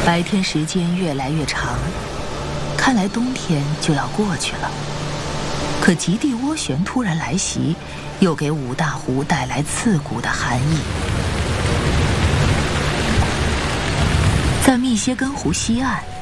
白天时间越来越长，看来冬天就要过去了。可极地涡旋突然来袭，又给五大湖带来刺骨的寒意。在密歇根湖西岸，